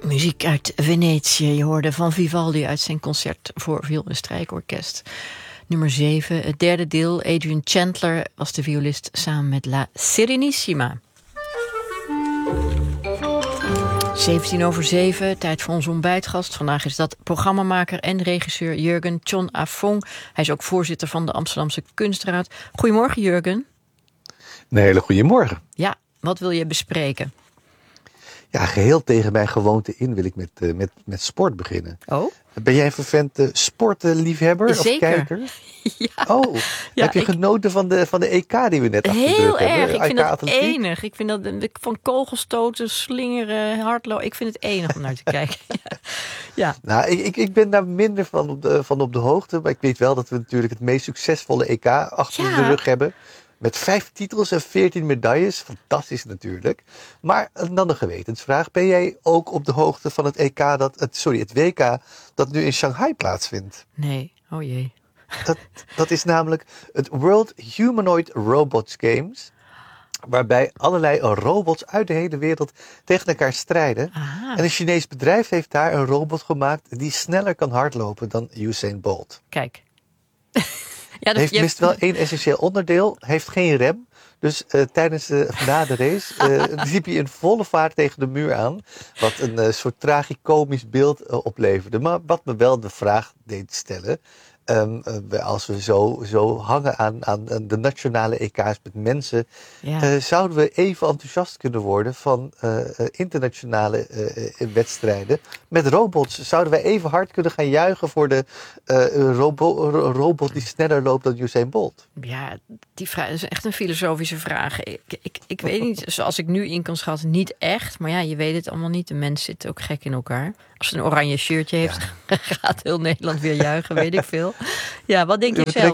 Muziek uit Venetië. Je hoorde van Vivaldi uit zijn concert voor viool- en strijkorkest. Nummer 7, het derde deel. Adrian Chandler was de violist samen met La Serenissima. 7:17, tijd voor onze ontbijtgast. Vandaag is dat programmamaker en regisseur Jurgen Chon Afong. Hij is ook voorzitter van de Amsterdamse Kunstraad. Goedemorgen, Jurgen. Een hele goede morgen. Ja, wat wil je bespreken? Ja, geheel tegen mijn gewoonte in wil ik met sport beginnen. Oh? Ben jij een vervent sportliefhebber of kijker? Ja. Oh, Ja, heb je genoten van de EK die we net achter de rug heel hebben? erg. Ik vind dat atletiek? enig. Ik vind dat van kogelstoten, slingeren, hardlopen. Ik vind het enig om naar te kijken. Ja. Nou, ik ben daar minder van op de hoogte. Maar ik weet wel dat we natuurlijk het meest succesvolle EK achter de rug hebben. Met 5 titels en 14 medailles. Fantastisch natuurlijk. Maar dan een gewetensvraag. Ben jij ook op de hoogte van het EK het WK dat nu in Shanghai plaatsvindt? Nee, oh jee. Dat is namelijk het World Humanoid Robots Games. Waarbij allerlei robots uit de hele wereld tegen elkaar strijden. Aha. En een Chinees bedrijf heeft daar een robot gemaakt die sneller kan hardlopen dan Usain Bolt. Kijk. Ja, Heeft mist wel één essentieel onderdeel, heeft geen rem. Dus tijdens na de race liep hij in volle vaart tegen de muur aan. Wat een soort tragicomisch beeld opleverde. Maar wat me wel de vraag deed stellen. Als we zo hangen aan de nationale EK's met mensen. Ja. Zouden we even enthousiast kunnen worden van internationale wedstrijden met robots? Zouden wij even hard kunnen gaan juichen voor de robot die sneller loopt dan Usain Bolt? Ja, die vraag is echt een filosofische vraag. Ik weet niet, zoals ik nu in kan schatten, niet echt. Maar ja, je weet het allemaal niet. De mens zit ook gek in elkaar. Als ze een oranje shirtje heeft, gaat heel Nederland weer juichen, weet ik veel. Ja, wat denk je zelf?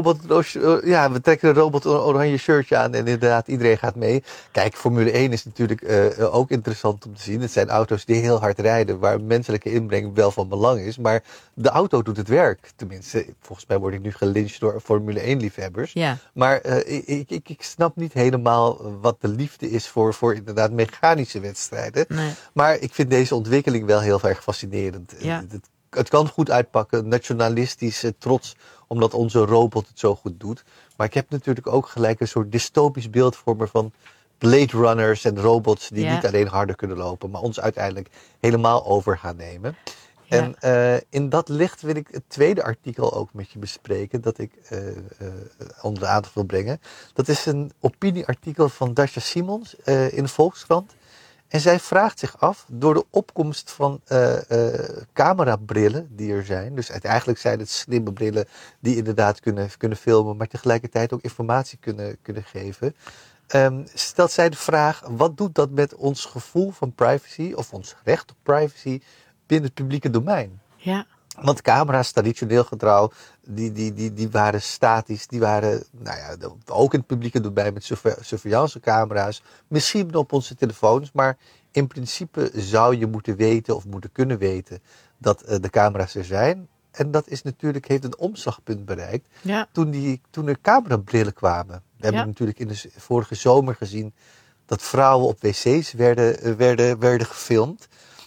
We trekken de robot een oranje shirtje aan en inderdaad iedereen gaat mee. Kijk, Formule 1 is natuurlijk ook interessant om te zien. Het zijn auto's die heel hard rijden, waar menselijke inbreng wel van belang is. Maar de auto doet het werk. Tenminste, volgens mij word ik nu gelyncht door Formule 1 liefhebbers. Ja. Maar ik snap niet helemaal wat de liefde is voor inderdaad mechanische wedstrijden. Nee. Maar ik vind deze ontwikkeling wel heel erg fascinerend. Ja. Het kan goed uitpakken, nationalistisch trots, omdat onze robot het zo goed doet. Maar ik heb natuurlijk ook gelijk een soort dystopisch beeld voor me van Blade Runners en robots die niet alleen harder kunnen lopen, maar ons uiteindelijk helemaal over gaan nemen. Ja. En in dat licht wil ik het tweede artikel ook met je bespreken, dat ik onder de aandacht wil brengen. Dat is een opinieartikel van Dasha Simons in de Volkskrant. En zij vraagt zich af, door de opkomst van camerabrillen die er zijn. Dus eigenlijk zijn het slimme brillen die inderdaad kunnen filmen, maar tegelijkertijd ook informatie kunnen geven. Stelt zij de vraag, wat doet dat met ons gevoel van privacy of ons recht op privacy binnen het publieke domein? Ja. Want camera's, traditioneel getrouw, die waren statisch. Die waren ook in het publieke domein met surveillancecamera's. Misschien op onze telefoons. Maar in principe zou je moeten weten of moeten kunnen weten dat de camera's er zijn. En dat is natuurlijk, heeft een omslagpunt bereikt. Ja. Toen er camerabrillen kwamen. We hebben natuurlijk in de vorige zomer gezien dat vrouwen op wc's werden gefilmd.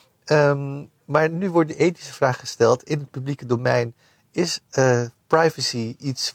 Maar nu wordt de ethische vraag gesteld in het publieke domein. Is privacy iets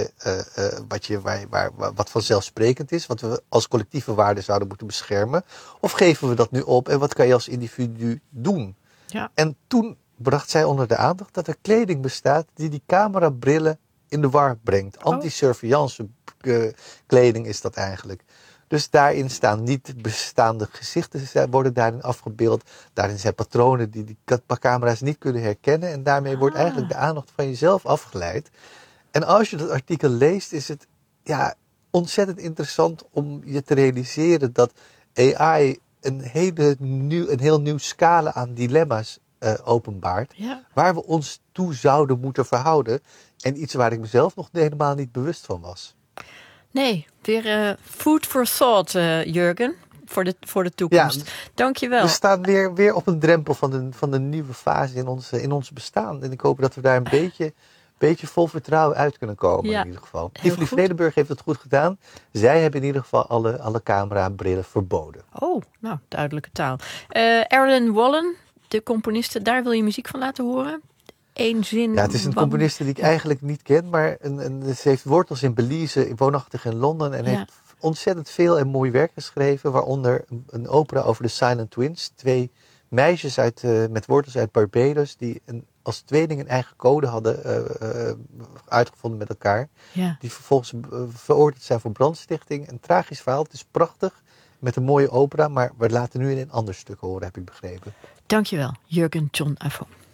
wat vanzelfsprekend is? Wat we als collectieve waarde zouden moeten beschermen? Of geven we dat nu op? En wat kan je als individu doen? Ja. En toen bracht zij onder de aandacht dat er kleding bestaat die camerabrillen in de war brengt. Anti-surveillance kleding is dat eigenlijk. Dus daarin staan niet bestaande gezichten, worden daarin afgebeeld. Daarin zijn patronen die camera's niet kunnen herkennen. En daarmee wordt eigenlijk de aandacht van jezelf afgeleid. En als je dat artikel leest, is het ontzettend interessant om je te realiseren dat AI een heel nieuw scala aan dilemma's openbaart. Ja. Waar we ons toe zouden moeten verhouden. En iets waar ik mezelf nog helemaal niet bewust van was. Nee, weer food for thought, Jurgen, voor de toekomst. Ja, dankjewel. We staan weer op een drempel van de nieuwe fase in ons bestaan. En ik hoop dat we daar een beetje vol vertrouwen uit kunnen komen in ieder geval. Tivoli Vredenburg heeft het goed gedaan. Zij hebben in ieder geval alle camerabrillen verboden. Oh, nou, duidelijke taal. Erin Wallen, de componisten, daar wil je muziek van laten horen? Eén zin. Ja, het is een componiste die ik eigenlijk niet ken, maar ze heeft wortels in Belize, woonachtig in Londen en heeft ontzettend veel en mooi werk geschreven, waaronder een opera over de Silent Twins. 2 meisjes met wortels uit Barbados die als tweeling een eigen code hadden uitgevonden met elkaar. Ja. Die vervolgens veroordeeld zijn voor brandstichting. Een tragisch verhaal, het is prachtig, met een mooie opera, maar we laten nu in een ander stuk horen, heb ik begrepen. Dankjewel, Jurgen John Avon.